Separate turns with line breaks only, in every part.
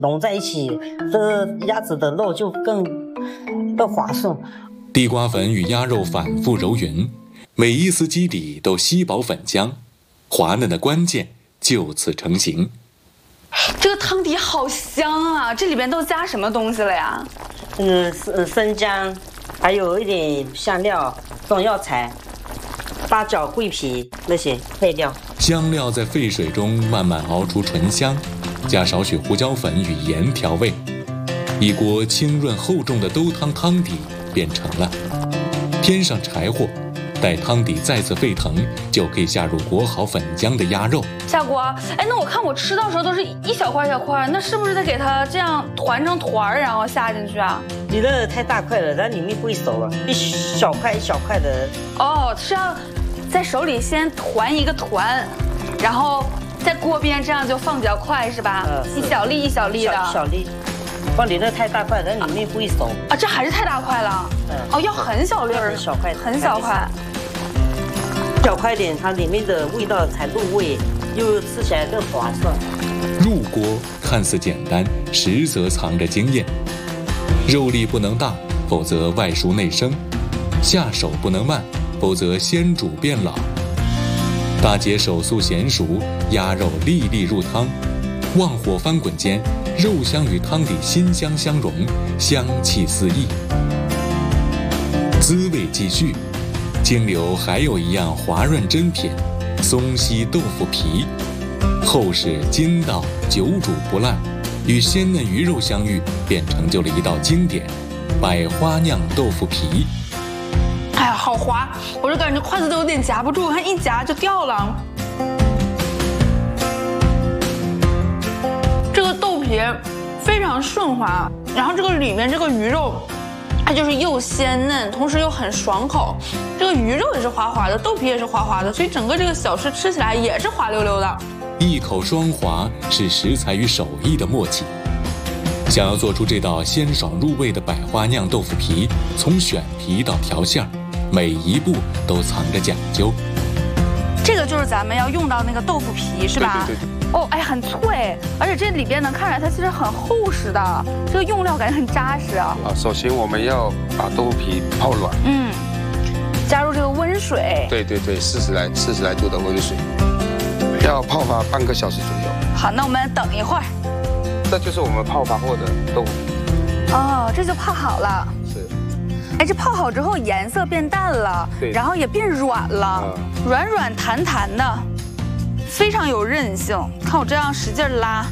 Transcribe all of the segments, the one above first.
融在一起，这鸭子的肉就更滑顺。
地瓜粉与鸭肉反复揉匀，每一丝基底都吸饱粉浆，滑嫩的关键就此成型。
这个汤底好香啊！这里边都加什么东西了呀？
生姜，还有一点香料、中药材、八角、桂皮那些配料。
香料在沸水中慢慢熬出醇香，加少许胡椒粉与盐调味，一锅清润厚重的兜汤汤底便成了。添上柴火，待汤底再次沸腾，就可以下入裹好粉浆的鸭肉。
下锅，哎，那我看我吃到时候都是一小块小块，那是不是得给它这样团成团儿，然后下进去啊？
你那太大块了，它里面不会熟了，一小块一小块的。
哦，是要在手里先团一个团，然后在锅边这样就放比较快是吧？一小粒一小粒的。
小粒。哇，你那太大块，它里面不会熟
啊！这还是太大块了。哦，要很小粒儿，
小块，
很小块。
小块点，它里面的味道才入味，又吃起来更滑顺。
入锅看似简单，实则藏着经验。肉粒不能大，否则外熟内生；下手不能慢，否则先煮变老。大姐手速娴熟，鸭肉粒粒入汤，旺火翻滚间，肉香与汤底馨香相融，香气四溢。滋味继续，清流还有一样滑润珍品——松溪豆腐皮，厚实筋道，久煮不烂，与鲜嫩鱼肉相遇，便成就了一道经典——百花酿豆腐皮。
哎呀，好滑！我就感觉筷子都有点夹不住，看一夹就掉了。这个豆皮非常顺滑，然后这个里面这个鱼肉，它就是又鲜嫩，同时又很爽口。这个鱼肉也是滑滑的，豆皮也是滑滑的，所以整个这个小吃吃起来也是滑溜溜的。
一口双滑是食材与手艺的默契。想要做出这道鲜爽入味的百花酿豆腐皮，从选皮到调馅儿，每一步都藏着讲究。
这个就是咱们要用到那个豆腐皮是吧？
对。
哦，哎，很脆，而且这里边能看出来它其实很厚实的，这个用料感觉很扎实啊。
首先我们要把豆腐皮泡软，
加入这个温水。
对，40来度的温水，要泡发半个小时左右。
好，那我们等一会儿。
这就是我们泡发后的豆腐皮。
哦，这就泡好了。
是。
哎，这泡好之后颜色变淡了，
对，
然后也变软了，软软弹弹的。非常有韧性，看我这样使劲拉，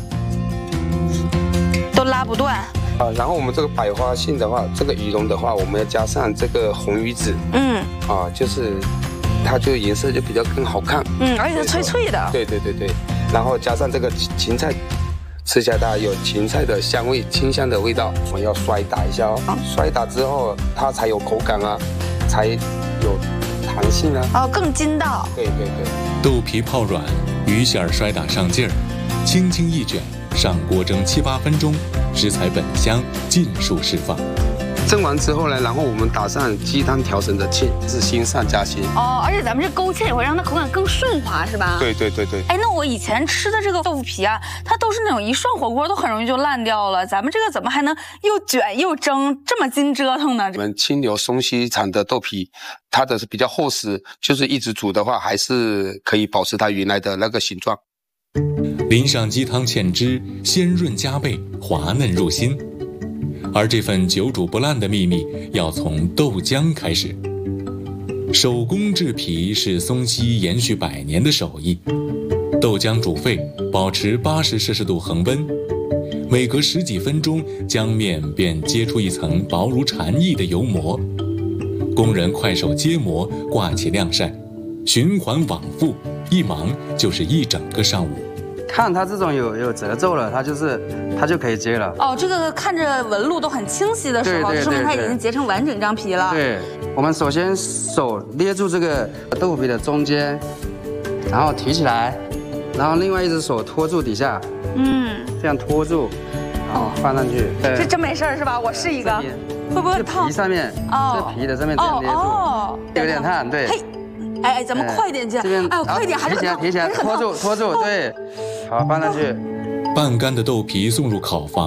都拉不断。
然后我们这个百花杏的话，这个羽绒的话，我们要加上这个红鱼子，就是它就颜色就比较更好看，
而且脆脆的。
对，然后加上这个芹菜，吃起来它有芹菜的香味，清香的味道。我们要摔打一下哦，摔打之后它才有口感啊，才有弹性啊，
更筋道。
对。
豆皮泡软，鱼馅儿摔打上劲儿，轻轻一卷，上锅蒸7、8分钟，食材本香尽数释放。
蒸完之后呢，然后我们打上鸡汤调成的芡，是新上加新。
而且咱们这勾芡也会让它口感更顺滑，是吧？
对。
哎，那我以前吃的这个豆腐皮啊，它都是那种一涮火锅都很容易就烂掉了，咱们这个怎么还能又卷又蒸，这么筋折腾呢？
我们清流松溪产的豆皮，它的是比较厚实，就是一直煮的话，还是可以保持它原来的那个形状。
淋上鸡汤芡汁，鲜润加倍，滑嫩入心。而这份久煮不烂的秘密，要从豆浆开始。手工制皮是松溪延续100年的手艺。豆浆煮沸，保持80摄氏度恒温，每隔10几分钟，浆面便结出一层薄如蝉翼的油膜。工人快手接膜，挂起晾晒，循环往复，一忙就是一整个上午。
看它这种有褶皱了，它就可以接了。
这个看着纹路都很清晰的时候，说明它已经结成完整张皮了。
对，我们首先手捏住这个豆腐皮的中间，然后提起来，然后另外一只手托住底下，这样托住，放上去。
这真没事是吧？我试一个，会不会烫？
皮上面，这皮的上面这样捏住，有点烫，对。
哎，咱们快点去，快点，还是
提起来，托住，对，好，放上去。
半干的豆皮送入烤房。